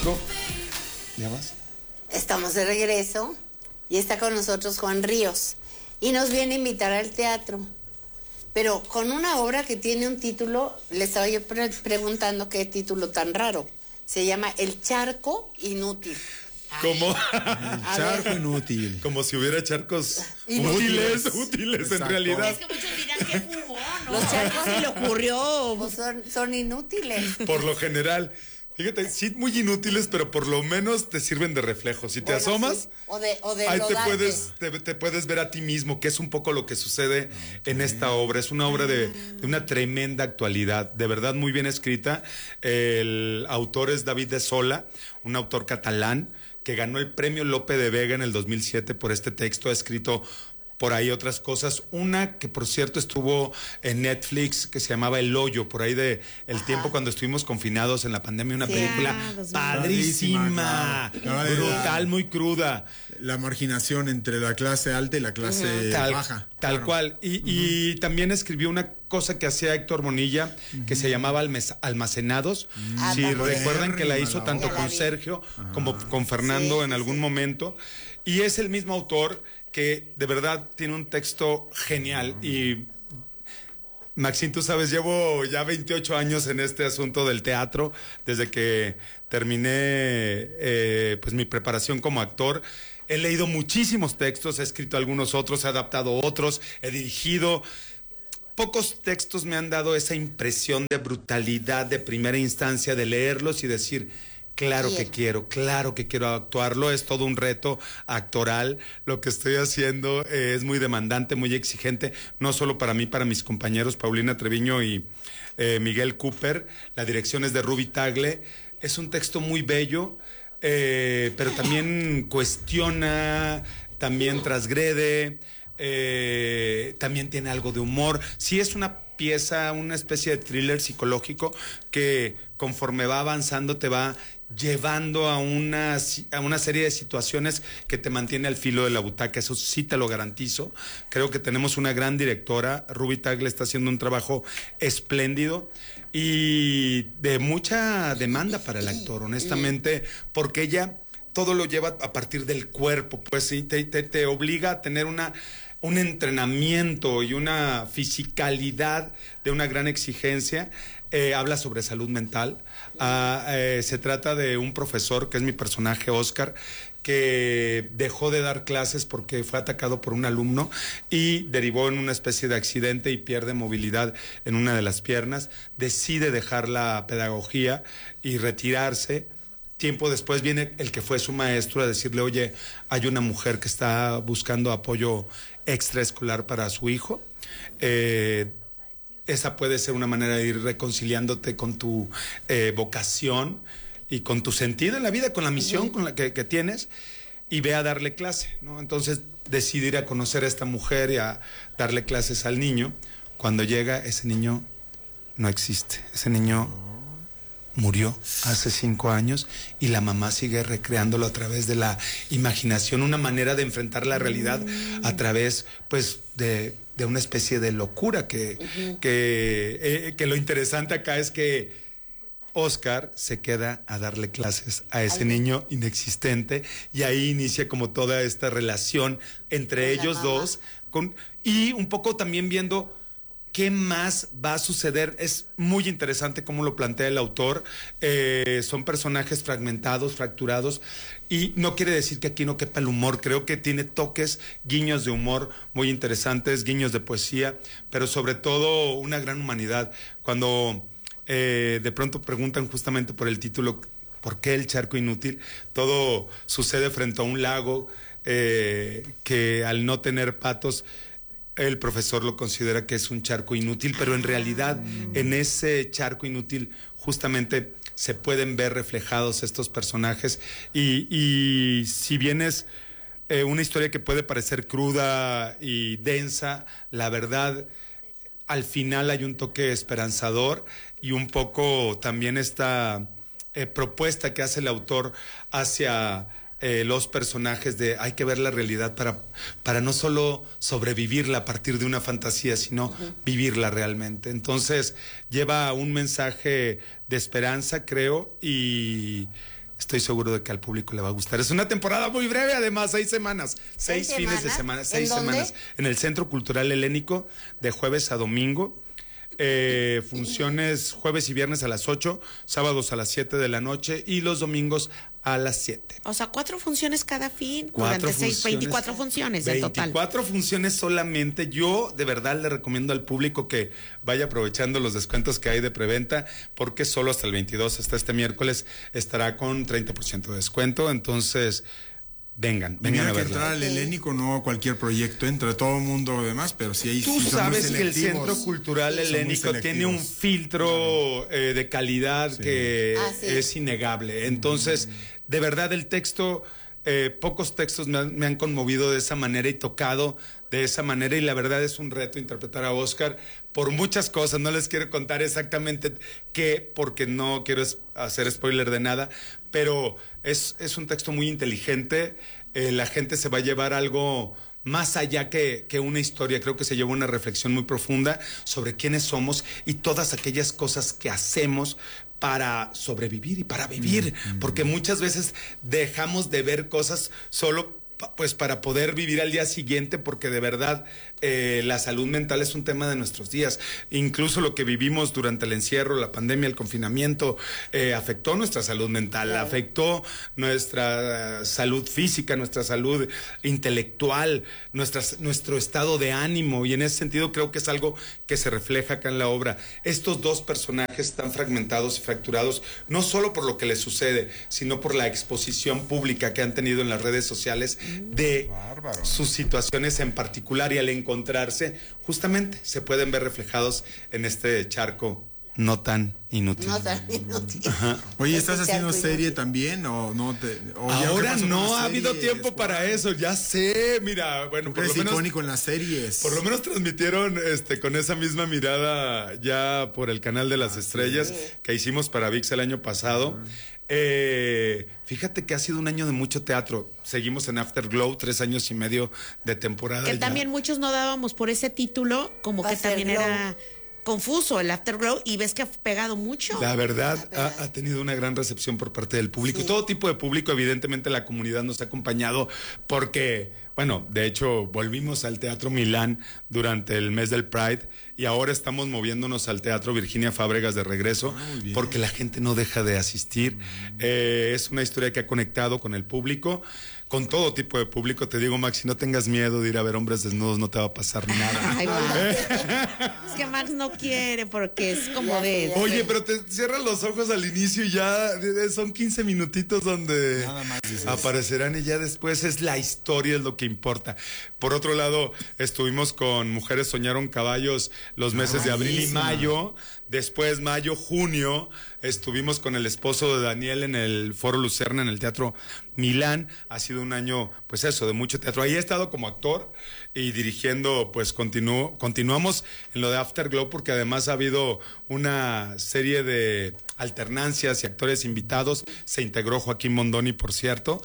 México. ¿Ya vas? Estamos de regreso y está con nosotros Juan Ríos y nos viene a invitar al teatro, pero con una obra que tiene un título, le estaba yo preguntando qué título tan raro, se llama El Charco Inútil. ¿Cómo? El charco inútil. Como si hubiera charcos Inútiles. útiles en Exacto. realidad. Es que muchos dirán que jugó, ¿no? Los charcos se le ocurrió, pues son inútiles. Por lo general. Fíjate, sí, muy inútiles, pero por lo menos te sirven de reflejo. Si te Bueno, asomas, sí. o de ahí rodante. te puedes ver a ti mismo, que es un poco lo que sucede en esta obra. Es una obra de una tremenda actualidad, de verdad muy bien escrita. El autor es David de Sola, un autor catalán que ganó el premio Lope de Vega en el 2007 por este texto. Ha escrito por ahí otras cosas. Una que, por cierto, estuvo en Netflix, que se llamaba El Hoyo, por ahí de el tiempo cuando estuvimos confinados en la pandemia. Una Sí. película padrísima, Claro. brutal, muy cruda. La marginación entre la clase alta y la clase baja. Tal Claro. cual. Y también escribió una cosa que hacía Héctor Bonilla, que se llamaba Almacenados. Si también. recuerdan que la hizo Ya tanto la con vi. Sergio como con Fernando Sí, en sí, algún sí. momento. Y es el mismo autor que de verdad tiene un texto genial. Y Maxine, tú sabes, llevo ya 28 años en este asunto del teatro, desde que terminé pues mi preparación como actor. He leído muchísimos textos, he escrito algunos otros, he adaptado otros, he dirigido. Pocos textos me han dado esa impresión de brutalidad de primera instancia, de leerlos y decir, claro Bien. que quiero actuarlo. Es todo un reto actoral. Lo que estoy haciendo es muy demandante, muy exigente, no solo para mí, para mis compañeros Paulina Treviño y Miguel Cooper. La dirección es de Ruby Tagle. Es un texto muy bello, pero también cuestiona, también transgrede, también tiene algo de humor. Sí, es una pieza, una especie de thriller psicológico que conforme va avanzando te va llevando a una serie de situaciones que te mantiene al filo de la butaca. Eso sí te lo garantizo. Creo que tenemos una gran directora. Ruby Tagle está haciendo un trabajo espléndido y de mucha demanda para el actor, honestamente, porque ella todo lo lleva a partir del cuerpo, pues sí, te obliga a tener un entrenamiento y una fisicalidad de una gran exigencia. Habla sobre salud mental. Se trata de un profesor, que es mi personaje, Oscar, que dejó de dar clases porque fue atacado por un alumno y derivó en una especie de accidente y pierde movilidad en una de las piernas. Decide dejar la pedagogía y retirarse. Tiempo después viene el que fue su maestro a decirle, oye, hay una mujer que está buscando apoyo extraescolar para su hijo. Esa puede ser una manera de ir reconciliándote con tu vocación y con tu sentido en la vida, con la misión con la que tienes, y ve a darle clase, ¿no? Entonces decide ir a conocer a esta mujer y a darle clases al niño. Cuando llega, ese niño no existe. Ese niño murió hace 5 años y la mamá sigue recreándolo a través de la imaginación, una manera de enfrentar la realidad a través, pues, de una especie de locura que lo interesante acá es que Oscar se queda a darle clases a ese niño inexistente y ahí inicia como toda esta relación entre ellos dos y un poco también viendo ¿qué más va a suceder? Es muy interesante cómo lo plantea el autor. Son personajes fragmentados, fracturados, y no quiere decir que aquí no quepa el humor. Creo que tiene toques, guiños de humor muy interesantes, guiños de poesía, pero sobre todo una gran humanidad. Cuando de pronto preguntan justamente por el título, ¿por qué el charco inútil? Todo sucede frente a un lago que al no tener patos, el profesor lo considera que es un charco inútil, pero en realidad en ese charco inútil justamente se pueden ver reflejados estos personajes y si bien es una historia que puede parecer cruda y densa, la verdad al final hay un toque esperanzador y un poco también esta propuesta que hace el autor hacia los personajes de hay que ver la realidad para no solo sobrevivirla a partir de una fantasía, sino vivirla realmente. Entonces lleva un mensaje de esperanza, creo, y estoy seguro de que al público le va a gustar. Es una temporada muy breve, además, 6 semanas, 6 fines de semana, 6 semanas. En el Centro Cultural Helénico, de jueves a domingo. Funciones jueves y viernes a las 8, sábados a las 7 de la noche y los domingos a las 7. O sea, 4 funciones cada fin. 24 funciones en total. 24 funciones solamente. Yo de verdad le recomiendo al público que vaya aprovechando los descuentos que hay de preventa, porque solo hasta el 22, hasta este miércoles, estará con 30% de descuento. Entonces, vengan a verla. Entrar al Helénico, no a cualquier proyecto, entra todo el mundo demás, pero sí hay. Tú sabes que el Centro Cultural Helénico tiene un filtro de calidad que es innegable. Entonces, de verdad el texto, pocos textos me han conmovido de esa manera y tocado de esa manera, y la verdad es un reto interpretar a Oscar por muchas cosas. No les quiero contar exactamente qué, porque no quiero hacer spoiler de nada, pero es un texto muy inteligente. La gente se va a llevar algo más allá que una historia. Creo que se lleva una reflexión muy profunda sobre quiénes somos y todas aquellas cosas que hacemos para sobrevivir y para vivir, porque muchas veces dejamos de ver cosas solo pues para poder vivir al día siguiente, porque de verdad la salud mental es un tema de nuestros días. Incluso lo que vivimos durante el encierro, la pandemia, el confinamiento, afectó nuestra salud mental, afectó nuestra salud física, nuestra salud intelectual, nuestro estado de ánimo, y en ese sentido creo que es algo que se refleja acá en la obra. Estos dos personajes están fragmentados y fracturados, no solo por lo que les sucede, sino por la exposición pública que han tenido en las redes sociales de sus situaciones en particular, y al encontrarse, justamente se pueden ver reflejados en este charco no tan inútil. No tan inútil. Oye, ¿estás haciendo serie también o no ahora no ha habido tiempo para eso, ya sé, mira, bueno, por lo menos icónico en las series. Por lo menos transmitieron con esa misma mirada ya por el canal de las estrellas que hicimos para ViX el año pasado. Fíjate que ha sido un año de mucho teatro. Seguimos en Afterglow, 3 años y medio de temporada. Que ya. También muchos no dábamos por ese título, como que también era confuso el Afterglow, y ves que ha pegado mucho. La verdad, ha tenido una gran recepción por parte del público. Sí. Todo tipo de público, evidentemente la comunidad nos ha acompañado porque, bueno, de hecho, volvimos al Teatro Milán durante el mes del Pride y ahora estamos moviéndonos al Teatro Virginia Fábregas de regreso porque la gente no deja de asistir. Es una historia que ha conectado con el público, con todo tipo de público. Te digo, Max, si no tengas miedo de ir a ver hombres desnudos, no te va a pasar nada. Ay, es que Max no quiere porque es como de... Oye, pero te cierran los ojos al inicio y ya son 15 minutitos donde aparecerán, y ya después es la historia, es lo que importa. Por otro lado, estuvimos con Mujeres Soñaron Caballos los meses de abril y mayo. Después, mayo, junio, estuvimos con el esposo de Daniel en el Foro Lucerna, en el Teatro Milán. Ha sido un año, pues eso, de mucho teatro. Ahí he estado como actor y dirigiendo, pues continuamos en lo de Afterglow, porque además ha habido una serie de alternancias y actores invitados. Se integró Joaquín Mondoni, por cierto,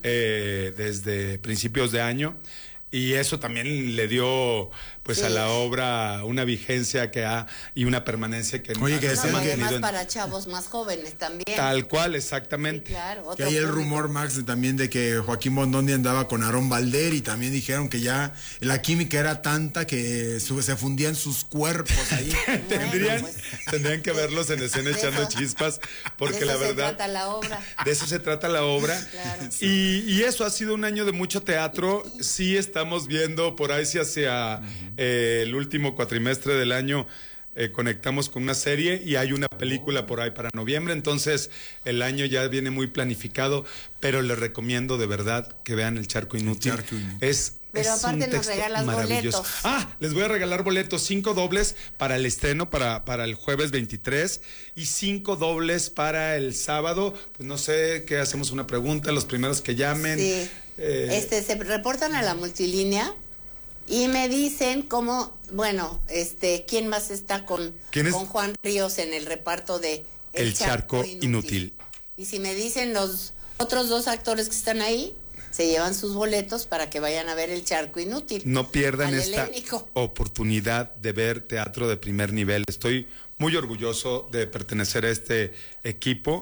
desde principios de año. Y eso también le dio, pues, a la obra una vigencia y una permanencia que se ha mantenido para chavos más jóvenes también. Tal cual, exactamente. Sí, claro, que hay el rumor, Max, también de que Joaquín Mondoni andaba con Aarón Balder, y también dijeron que ya la química era tanta que se fundían sus cuerpos ahí. Tendrían que verlos en escena echando chispas, porque la verdad... De eso se trata la obra. De eso se trata la obra. Claro. Y eso ha sido un año de mucho teatro. Sí estamos viendo por ahí, si hacia el último cuatrimestre del año conectamos con una serie y hay una película por ahí para noviembre. Entonces el año ya viene muy planificado, pero les recomiendo de verdad que vean El Charco Inútil. Pero aparte nos regalas boletos. Les voy a regalar boletos, 5 dobles para el estreno, para el jueves 23, y 5 dobles para el sábado. Pues no sé, ¿qué hacemos? Una pregunta, los primeros que llamen. Sí. Se reportan a la multilínea y me dicen cómo, quién más está con Juan Ríos en el reparto de El Charco Inútil. Y si me dicen los otros 2 actores que están ahí, se llevan sus boletos para que vayan a ver El Charco Inútil. No pierdan esta oportunidad de ver teatro de primer nivel. Estoy muy orgulloso de pertenecer a este equipo.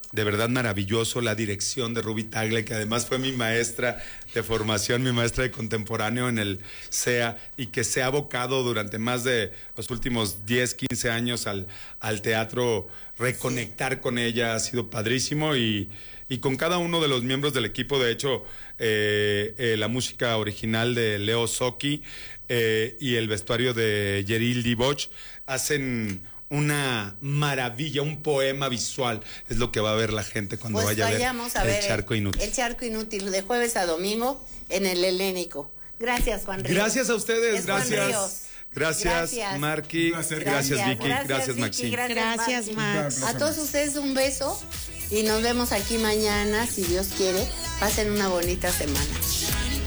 de verdad maravilloso, la dirección de Ruby Tagle, que además fue mi maestra de formación, mi maestra de contemporáneo en el CEA, y que se ha abocado durante más de los últimos 10, 15 años al teatro. Reconectar con ella ha sido padrísimo, y con cada uno de los miembros del equipo. De hecho, la música original de Leo Socchi y el vestuario de Yeril Diboch hacen una maravilla, un poema visual. Es lo que va a ver la gente cuando pues vaya vayamos a ver El Charco Inútil. El Charco Inútil, de jueves a domingo en el Helénico. Gracias, Juan Ríos. Gracias a ustedes, gracias. Gracias, Marqui. Gracias, Vicky. Gracias, Maxine. Gracias, Max. A todos ustedes un beso y nos vemos aquí mañana, si Dios quiere. Pasen una bonita semana.